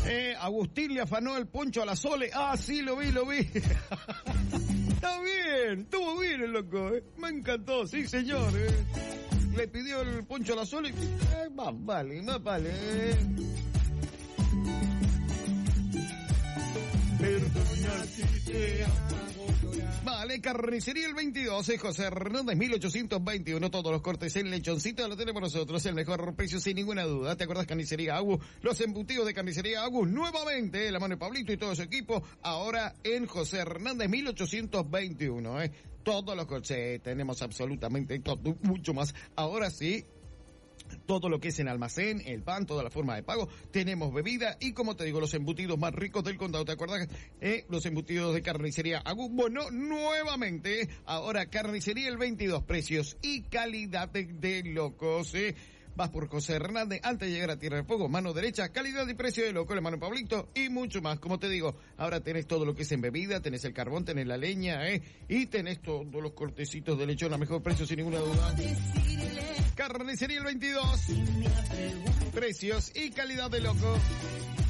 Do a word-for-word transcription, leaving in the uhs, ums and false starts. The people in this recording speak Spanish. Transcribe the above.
Eh, Agustín le afanó el poncho a la Sole. Ah, sí, lo vi, lo vi. Está bien, estuvo bien el loco, eh. Me encantó, sí señor. Eh. Le pidió el poncho a la Sole. Eh, más vale, más vale. Eh. Perdona si te Vale, carnicería el veintidós, eh, José Hernández, mil ochocientos veintiuno, todos los cortes en lechoncito lo tenemos nosotros, el mejor precio sin ninguna duda. ¿Te acuerdas Carnicería Agus? Los embutidos de Carnicería Agus, nuevamente, eh, la mano de Pablito y todo su equipo, ahora en José Hernández, mil ochocientos veintiuno, eh. Todos los coches, tenemos absolutamente todo, mucho más. Ahora sí, todo lo que es en almacén, el pan, toda la forma de pago, tenemos bebida y como te digo, los embutidos más ricos del condado. ¿Te acuerdas? Eh, los embutidos de Carnicería Agus. Bueno, nuevamente, ahora Carnicería el veintidós, precios y calidad de, de locos, eh. Vas por José Hernández antes de llegar a Tierra del Fuego, mano derecha, calidad y precio de loco, la mano Pablito y mucho más. Como te digo, ahora tenés todo lo que es en bebida, tenés el carbón, tenés la leña, eh, y tenés todos los cortecitos de lechón a mejor precio sin ninguna duda. Carnicería el veintidós, precios y calidad de loco.